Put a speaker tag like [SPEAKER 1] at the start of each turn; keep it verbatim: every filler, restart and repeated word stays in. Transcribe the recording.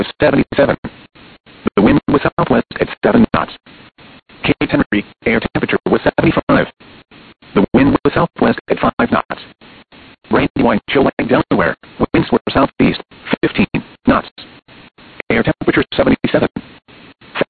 [SPEAKER 1] seventy-seven. The wind was southwest at seven knots. Cape Henry, air temperature was seventy-five. The wind was southwest at five knots. Brandywine, Shoal Lake, Delaware, winds were southeast, fifteen knots. Air temperature seventy.